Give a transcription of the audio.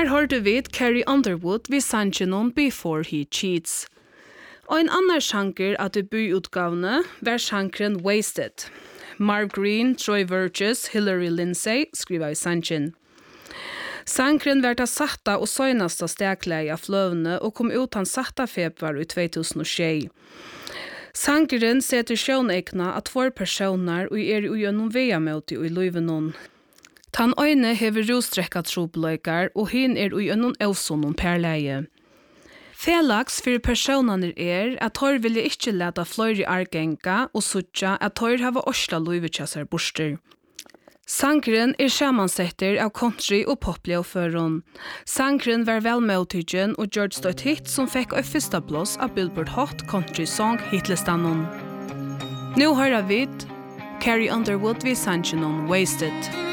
Her hørte vi Carrie Underwood vid sangen Before He Cheats. Og en annan sjanger av debututgavene var sjangeren Wasted. Marv Green, Troy Verges, Hillary Lindsay skriva i sangen. Sangren var det satta og søgnasta stegleie av fløvene og kom ut han satta februar i 2006. Sangren setter sjøneikna at 2 personer og i gjennom veamøte i løyvenon. Tan øyne hever rostrekka trobløykar og hin i gjennom evsonon perleie. Felags for personene at hår ville ikke lete flere argenga og suttja at hår hava årsla løyvetjassar borster. Sangren samansetter av country og popløyføren. Sangren var velmøttigen og gjørte støtt hit som fikk av første plass av Billboard Hot Country Song hitlistanen. Nå hører vi Carrie Underwood vid sangen Wasted.